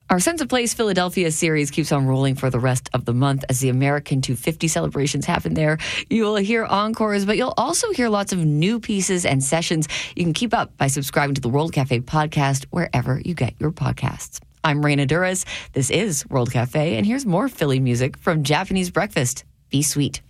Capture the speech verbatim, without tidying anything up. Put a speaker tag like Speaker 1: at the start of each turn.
Speaker 1: Our Sense of Place Philadelphia series keeps on rolling for the rest of the month as the American two fifty celebrations happen there. You'll hear encores, but you'll also hear lots of new pieces and sessions. You can keep up by subscribing to the World Cafe podcast wherever you get your podcasts. I'm Raina Duras. This is World Cafe, and here's more Philly music from Japanese Breakfast. Be sweet.